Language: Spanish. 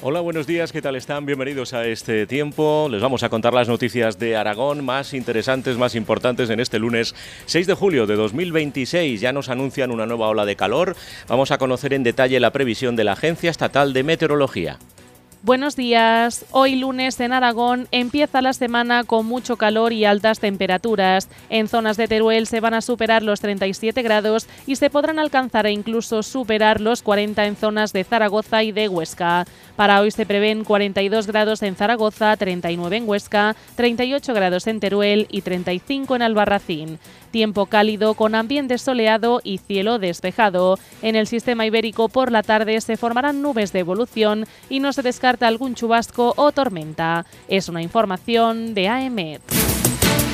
Hola, buenos días, ¿qué tal están? Bienvenidos a este tiempo. Les vamos a contar las noticias de Aragón más interesantes, más importantes en este lunes 6 de julio de 2026. Ya nos anuncian una nueva ola de calor. Vamos a conocer en detalle la previsión de la Agencia Estatal de Meteorología. Buenos días. Hoy lunes en Aragón empieza la semana con mucho calor y altas temperaturas. En zonas de Teruel se van a superar los 37 grados y se podrán alcanzar e incluso superar los 40 en zonas de Zaragoza y de Huesca. Para hoy se prevén 42 grados en Zaragoza, 39 en Huesca, 38 grados en Teruel y 35 en Albarracín. Tiempo cálido con ambiente soleado y cielo despejado. En el sistema ibérico por la tarde se formarán nubes de evolución y no se descarta algún chubasco o tormenta. Es una información de AEMET.